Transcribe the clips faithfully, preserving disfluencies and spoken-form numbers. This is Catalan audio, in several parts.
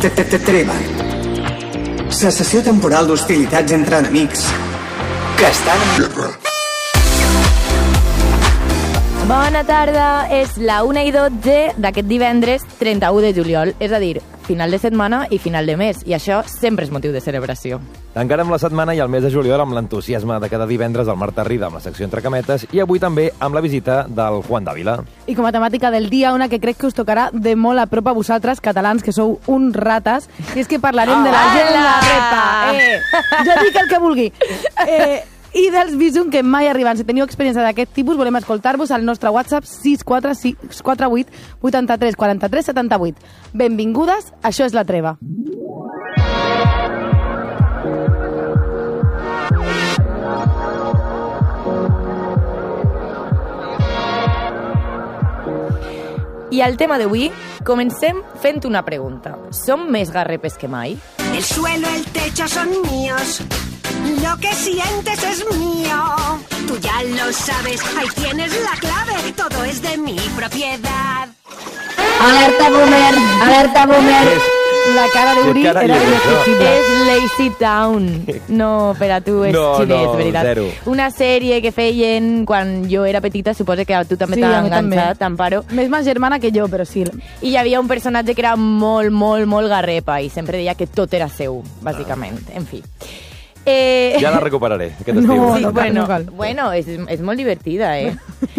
Treva. Cessació temporal d'hostilitats entre enemics que estan en guerra. Bona tarda, és la una i dotze d'aquest divendres trenta-u de juliol, és a dir, final de setmana i final de mes, i això sempre és motiu de celebració. Tancarem la setmana i el mes de juliol amb l'entusiasme de cada divendres al Marta Rida amb la secció Entre Cametes i avui també amb la visita del Juan Dávila. I com a temàtica del dia, una que crec que us tocarà de molt a prop a vosaltres, catalans, que sou uns rates, i és que parlarem ah, de la gent de la repa. Eh, jo dic el que vulgui. Eh, I dels Bizum que mai arriben. Si teniu experiència d'aquest tipus, volem escoltar-vos al nostre WhatsApp sis quatre quatre vuit vuitanta-tres quaranta-tres setanta-vuit. Benvingudes, això és La Treva. I al tema d'avui, comencem fent una pregunta. Som més garrepes que mai? El suelo, el techo son míos. Lo que sientes es mío. Tú ya lo sabes, ahí tienes la clave. Todo es de mi propiedad. Alerta boomer, alerta boomer. La cara d'Uri era inexigible. És Lazy Town. No, per a tu és no, xinès, no, veritat. Zero. Una sèrie que feien quan jo era petita, suposo que a tu també Sí, t'ha a mi enganxat, també. Amparo. Més ma germana que jo, però sí. I hi havia un personatge que era molt, molt, molt garrepa i sempre deia que tot era seu, bàsicament. En fi. Eh... Ja la recuperaré, aquest No, estiu. Sí, no cal, bueno, no cal. bueno és, és molt divertida, eh?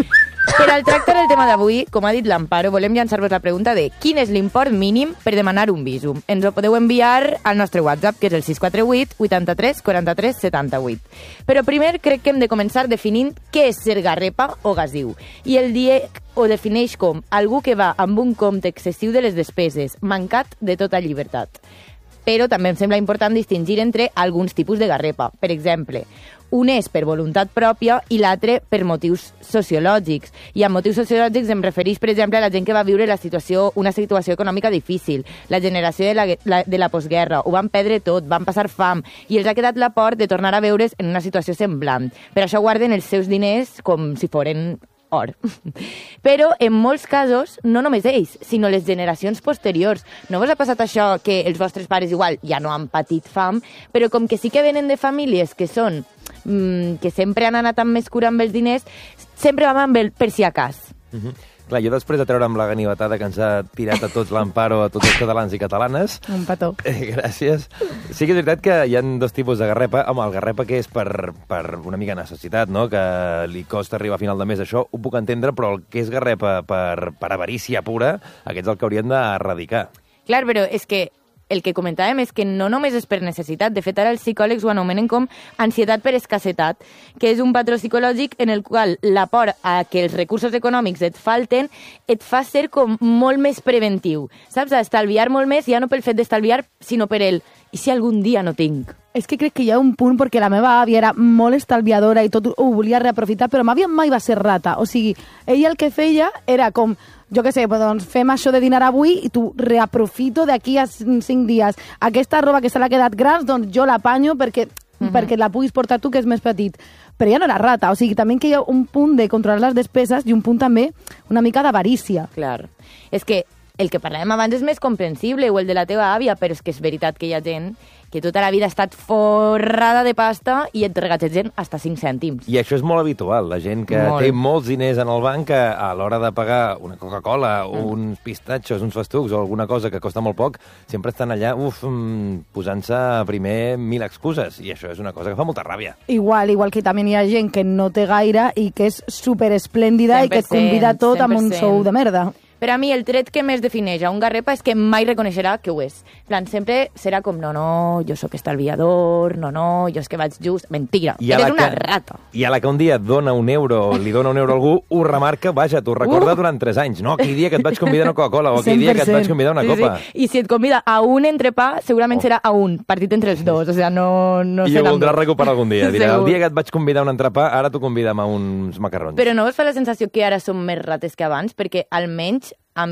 Per al tractar el tema d'avui, com ha dit l'Amparo, volem llançar-vos la pregunta de quin és l'import mínim per demanar un Bizum. Ens ho podeu enviar al nostre WhatsApp, que és el sis quatre vuit vuitanta-tres quaranta-tres setanta-vuit. Però primer crec que hem de començar definint què és ser garrepa o gasiu. I el Diec ho defineix com algú que va amb un compte excessiu de les despeses, mancat de tota llibertat. Però també em sembla important distingir entre alguns tipus de garrepa. Per exemple, un és per voluntat pròpia i l'altre per motius sociològics. I amb motius sociològics em refereix, per exemple, a la gent que va viure la situació, una situació econòmica difícil, la generació de la, la, de la postguerra, ho van perdre tot, van passar fam, i els ha quedat la por de tornar a veure's en una situació semblant. Per això guarden els seus diners com si foren or. Però, en molts casos, no només ells, sinó les generacions posteriors. No vos ha passat això que els vostres pares igual ja no han patit fam, però com que sí que venen de famílies que són, mmm, que sempre han anat amb més cura amb els diners, sempre vam amb el per si a cas. Mhm. Clar, jo després de treure'm la ganivetada que ens ha tirat a tots l'Amparo, a tots els catalans i catalanes... Un petó. Eh, gràcies. Sí que és veritat que hi ha dos tipus de garrepa. Home, el garrepa que és per, per una mica necessitat, no?, que li costa arribar a final de mes, això ho puc entendre, però el que és garrepa per, per avarícia pura, aquest és el que haurien d'erradicar. Clar, però és que el que comentàvem és que no només és per necessitat. De fet, ara els psicòlegs ho anomenen com ansietat per escassetat, que és un patró psicològic en el qual la por a que els recursos econòmics et falten et fa ser com molt més preventiu. Saps? Estalviar molt més, ja no pel fet d'estalviar, sinó per el i si algun dia no tinc? És que crec que hi ha un punt, perquè la meva àvia era molt estalviadora i tot ho volia reaprofitar, però m'àvia mai va ser rata. O sigui, ella el que feia era com, jo què sé, doncs fem això de dinar avui i tu reaprofito d'aquí a cinc dies. Aquesta roba que se l'ha quedat gran, doncs jo l'apanyo perquè, uh-huh. perquè la puguis portar tu, que és més petit. Però ja no era rata, o sigui, també que hi ha un punt de controlar les despeses i un punt també una mica d'avarícia. Clar. És que el que parlàvem abans és més comprensible, o el de la teva àvia, però és que és veritat que hi ha gent que tota la vida ha estat forrada de pasta i et regategen hasta cinc cèntims. I això és molt habitual. La gent que molt. té molts diners en el banc, que a l'hora de pagar una Coca-Cola, mm. uns pistatxos, uns festucs o alguna cosa que costa molt poc, sempre estan allà uf, posant-se primer mil excuses. I això és una cosa que fa molta ràbia. Igual, igual que també hi ha gent que no té gaire i que és super esplèndida i que et convida tot cent per cent. amb un sou de merda. Per a mi el tret que més defineix a un garrepa és que mai reconeixerà que ho és. En plan, sempre serà com, no, no, jo sóc estalviador, no, no, jo és que vaig just... Mentira, eres una que, rata. I a la que un dia et dona un euro o li dona un euro a algú, ho remarca, vaja, t'ho recorda uh. durant tres anys. No, aquell dia que et vaig convidar a una Coca-Cola o aquell dia que et vaig convidar a una sí, copa. Sí. I si et convida a un entrepà, segurament oh. serà a un, partit entre els dos. O sigui, no, no I ho serà voldràs recuperar algun dia. Dirà, Segur. el dia que et vaig convidar a un entrepà, ara t'ho convidem a uns macarrons. Però no us fa la sensació que ara som més rates que abans? Perquè almenys a mi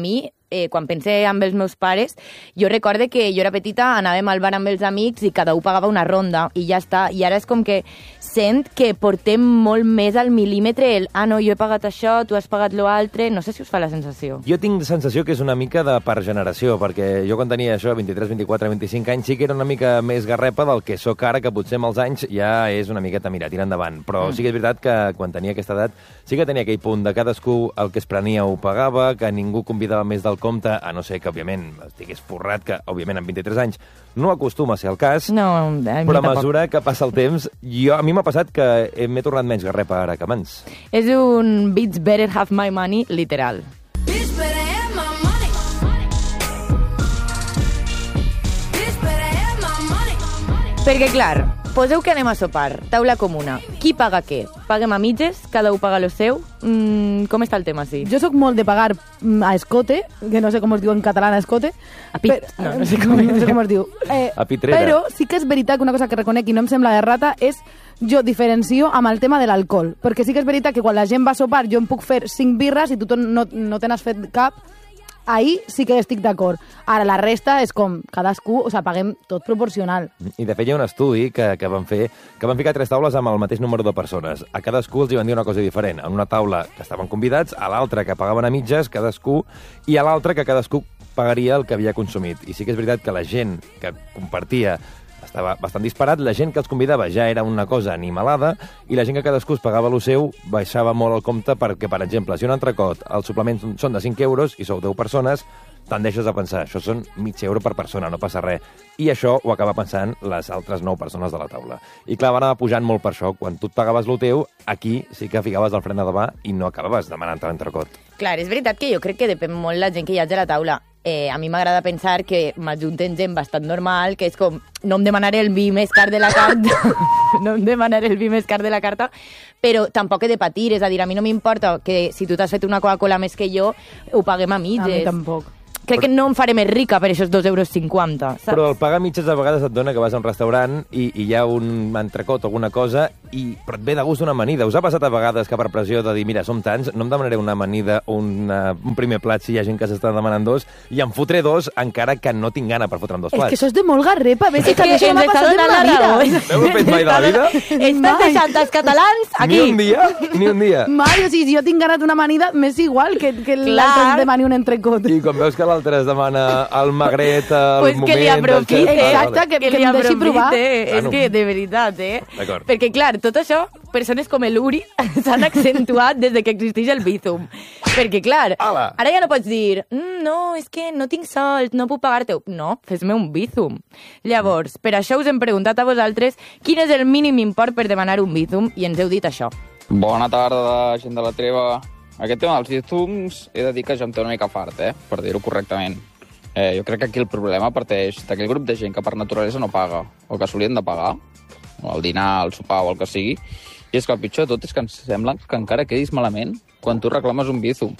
eh, quan pense amb els meus pares, jo recorde que jo era petita, anàvem al bar amb els amics i cada un pagava una ronda i ja està. I ara és com que sent que portem molt més al mil·límetre el ah, no, jo he pagat això, tu has pagat l'altre. No sé si us fa la sensació. Jo tinc la sensació que és una mica de per generació, perquè jo quan tenia això, vint-i-tres, vint-i-quatre, vint-i-cinc anys, sí que era una mica més garrepa del que sóc ara, que potser amb els anys ja és una miqueta, mira, tira endavant. Però mm. sí que és veritat que quan tenia aquesta edat sí que tenia aquell punt de cadascú el que es prenia ho pagava, que ningú convidava més del compte, a no ser que, òbviament, estigués forrat, que, òbviament, amb vint-i-tres anys no acostuma a ser el cas, no, a mi però a tampoc. mesura que passa el temps, jo, a mi m'ha passat que m'he tornat menys garrepa ara que abans. És un Beats Better Have My Money literal. Perquè, clar, poseu que anem a sopar, taula comuna. Qui paga què? Paguem a mitges? Cada un paga lo seu? Mm, com està el tema, sí? Jo sóc molt de pagar mm, a escote, que no sé com es diu en català a escote. A pit. Per, no, no sé com, no sé com es diu. Eh, a pitrera. Però sí que és veritat que una cosa que reconec i no em sembla de rata és jo diferencio amb el tema de l'alcohol. Perquè sí que és veritat que quan la gent va a sopar jo em puc fer cinc birres i tu no, no te n'has fet cap. Ahí sí que estic d'acord. Ara, la resta és com cadascú, o sigui, paguem tot proporcional. I de fet hi ha un estudi que, que van fer, que van ficar tres taules amb el mateix número de persones. A cadascú els hi van dir una cosa diferent. En una taula que estaven convidats, a l'altra que pagaven a mitges, cadascú, i a l'altra que cadascú pagaria el que havia consumit. I sí que és veritat que la gent que compartia estava bastant disparat, la gent que els convidava ja era una cosa animalada i la gent que cadascú es pagava el seu baixava molt el compte perquè, per exemple, si un entrecot, els suplements són de cinc euros i sou deu persones, tendeixes a pensar, això són mig euro per persona, no passa res. I això ho acaba pensant les altres nou persones de la taula. I clar, va anar pujant molt per això. Quan tu et pagaves el teu, aquí sí que ficaves el fre de mà i no acabaves demanant l'entrecot. Clar, és veritat que jo crec que depèn molt la gent que hi ha a la taula. Eh, a mi m'agrada pensar que m'ajunten gent bastant normal, que és com, no em demanaré el vi més car de la carta, no em demanaré el vi més car de la carta, però tampoc he de patir, és a dir, a mi no m'importa que si tu t'has fet una Coca-Cola més que jo, ho paguem a mitges. A mi tampoc. Crec que no em faré més rica per aquests dos euros cinquanta, saps? Però el pagar mitges a vegades et dona que vas a un restaurant i, i hi ha un entrecot o alguna cosa i però et ve de gust una amanida. Us ha passat a vegades que per pressió de dir, mira, som tants, no em demanaré una amanida o una, un primer plat si hi ha gent que s'està demanant dos i em fotré dos encara que no tinc gana per fotre'm dos plats. És que això és de molt garrepa. Ves És que això ens m'ha està passat en donant la la vida. raó. No heu fet mai de la vida? Estàs deixant els catalans aquí. Ni un dia? Ni un dia? Mai, o sigui, si jo tinc ganes d'una amanida, m'és igual que, que Clar. l'altre es demani un entrecot. I quan veus que l'altre es demana el magret, el Pues moment... que li aprofite. del xef, Exacte, que- que que li em deixi aprofite. provar. És Bueno. que, de veritat, eh? D'acord. Perquè, clar, tot això, persones com l'Uri s'han accentuat des de que existeix el Bizum. Perquè, clar, Ala. ara ja no pots dir mm, no, és que no tinc sols, no puc pagar-te. No, fes-me un Bizum. Llavors, per això us hem preguntat a vosaltres quin és el mínim import per demanar un Bizum i ens heu dit això. Bona tarda, gent de la treva. Aquest tema dels bizums he de dir que ja em té una mica fart, eh? Per dir-ho correctament. Eh, jo crec que aquí el problema parteix d'aquell grup de gent que per naturalesa no paga, o que s'haurien de pagar, o el dinar, el sopar o el que sigui, i és que el pitjor de tot és que ens sembla que encara quedis malament quan tu reclames un bizum.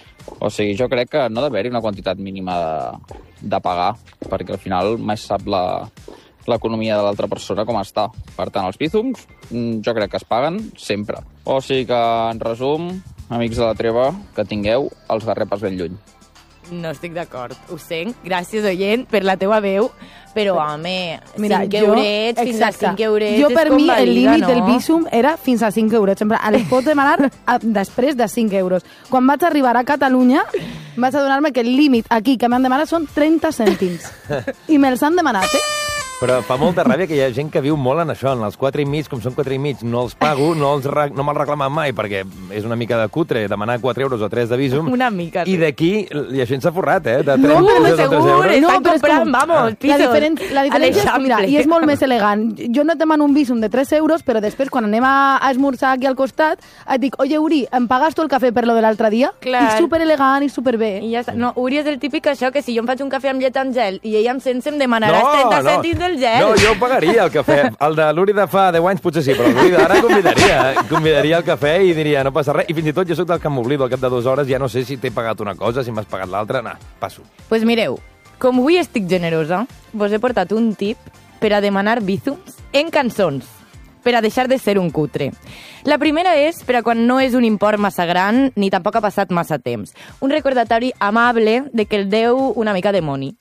O sigui, jo crec que no ha d'haver-hi una quantitat mínima de, de pagar, perquè al final mai sap la, l'economia de l'altra persona com està. Per tant, els bizums mm, jo crec que es paguen sempre. O sigui que, en resum, amics de la treva, que tingueu els garrepes ben lluny. No estic d'acord, ho sent. Gràcies, oient, per la teua veu. Però, home, Mira, cinc jo- eurets, fins a exacte. cinc eurets Jo, per és com mi, el valida, límit no? del Bizum era fins a cinc euros. Sempre els pot demanar a, després de cinc euros. Quan vaig arribar a Catalunya, vaig adonar-me que el límit aquí que m'han demanat són trenta cèntims. I me'ls han demanat, eh? Però fa molta ràbia que hi ha gent que viu molt en això, en els quatre i mig, com són quatre i mig, no els pago, no, els re, no me'ls reclamen mai, perquè és una mica de cutre demanar quatre euros o tres de Bizum. Una mica, sí. I d'aquí la gent s'ha forrat, eh? De No, trenta euros a tres segur, euros. estan No, però és comprant, com- vamos, La, pisos. diferent, la diferència és, mira, l'Eixample. i és molt més elegant. Jo no et demano un Bizum de tres euros, però després, quan anem a, a esmorzar aquí al costat, et dic, oye, Uri, em pagas tu el cafè per lo de l'altre dia? Clar. I super elegant i super bé. I ja està. No, Uri és el típic això, que si jo em faig un cafè amb llet amb gel i ella amb sense em demanarà els trenta cèntims del gel. No, jo pagaria el cafè. El de l'Uri de fa deu anys potser sí, però l'Uri d'ara convidaria. Convidaria el cafè i diria, no passa res. I fins i tot jo sóc del que m'oblido al cap de dues hores, ja no sé si t'he pagat una cosa, si m'has pagat l'altra. Nah, passo. Doncs pues mireu, com avui estic generosa, vos he portat un tip per a demanar bizums en cançons. per a deixar de ser un cutre. La primera és per a quan no és un import massa gran ni tampoc ha passat massa temps. Un recordatori amable de que el deu una mica de money.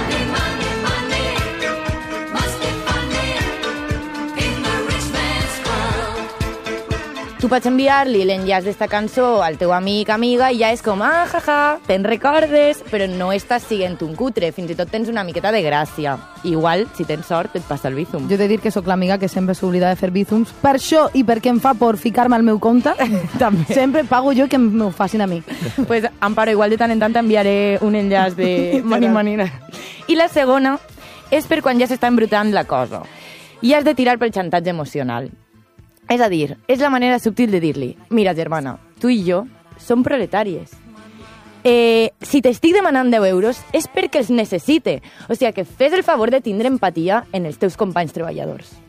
Tu pots enviar-li l'enllaç d'esta cançó al teu amic, amiga, i ja és com, ah, jaja, te'n recordes, però no estàs siguent un cutre, fins i tot tens una miqueta de gràcia. Igual, si tens sort, et passa el bízum. Jo he de dir que sóc l'amiga que sempre s'oblida de fer bízums. Per això, i perquè em fa por ficar-me al meu compte, també. Sempre pago jo que m'ho facin a mi. Pues, Amparo, igual de tant en tant t'enviaré un enllaç de Money Money. I la segona és per quan ja s'està embrutant la cosa. I has de tirar pel xantatge emocional. És a dir, és la manera subtil de dir-li, mira, germana, tu i jo som proletàries. Eh, si t'estic demanant deu euros és perquè els necessite. O sigui, que fes el favor de tindre empatia en els teus companys treballadors.